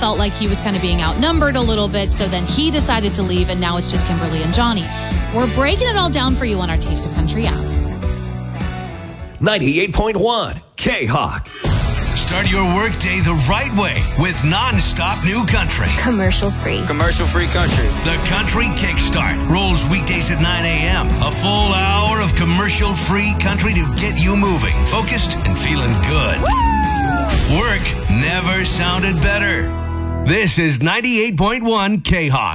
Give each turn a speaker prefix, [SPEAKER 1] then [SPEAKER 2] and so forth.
[SPEAKER 1] felt like he was kind of being outnumbered a little bit. So then he decided to leave, and now it's just Kimberly and Johnny. We're breaking it all down for you on our Taste of Country app.
[SPEAKER 2] 98.1 K-Hawk.
[SPEAKER 3] Start your workday the right way with non-stop new country.
[SPEAKER 4] Commercial free.
[SPEAKER 5] Commercial free country.
[SPEAKER 3] The Country Kickstart rolls weekdays at 9 a.m. A full hour of commercial free country to get you moving, focused, and feeling good. Woo! Work never sounded better. This is 98.1 K-Hawk.